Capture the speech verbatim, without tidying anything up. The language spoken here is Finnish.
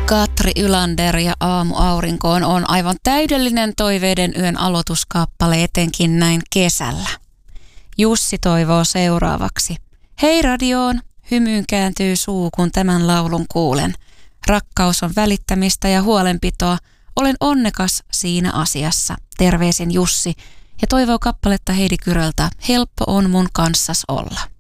Katri Ylander ja Aamu aurinkoon on aivan täydellinen toiveiden yön aloituskappale etenkin näin kesällä. Jussi toivoo seuraavaksi. Hei radioon, hymyyn kääntyy suu, kun tämän laulun kuulen. Rakkaus on välittämistä ja huolenpitoa. Olen onnekas siinä asiassa. Terveisin Jussi ja toivoo kappaletta Heidi Kyröltä. Helppo on mun kanssas olla.